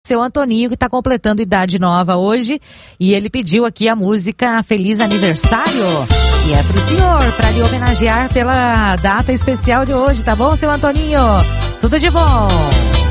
seu Antoninho, que está completando idade nova hoje, e ele pediu aqui a música Feliz Aniversário, e é pro senhor, para lhe homenagear pela data especial de hoje, tá bom, seu Antoninho? Tudo de bom!